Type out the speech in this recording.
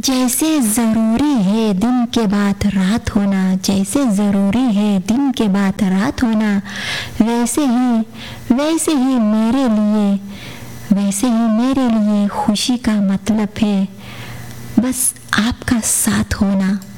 जैसे ज़रूरी है दिन के बाद रात होना, जैसे ज़रूरी है दिन के बाद रात होना, वैसे ही मेरे लिए खुशी का मतलब है बस आपका साथ होना।